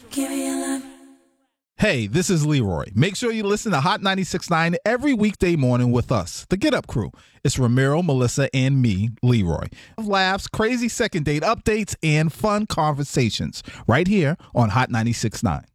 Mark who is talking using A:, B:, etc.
A: Give me your love.
B: Hey, this is Leroy. Make sure you listen to Hot 96.9 every weekday morning with us, the Get Up Crew. It's Ramiro, Melissa, and me, Leroy. Laughs, crazy second date updates, and fun conversations right here on Hot 96.9.